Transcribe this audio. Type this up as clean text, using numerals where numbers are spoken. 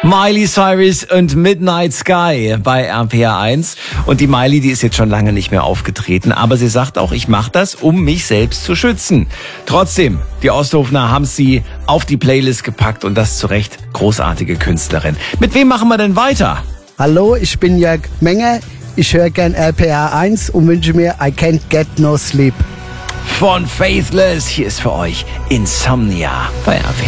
Miley Cyrus und Midnight Sky bei RPR 1. Und die Miley, die ist jetzt schon lange nicht mehr aufgetreten. Aber sie sagt auch, ich mache das, um mich selbst zu schützen. Trotzdem, die Osthofener haben sie auf die Playlist gepackt und das zu Recht. Großartige Künstlerin. Mit wem machen wir denn weiter? Hallo, ich bin Jörg Menger. Ich höre gern RPR 1 und wünsche mir I Can't Get No Sleep. Von Faithless, hier ist für euch Insomnia bei RPR.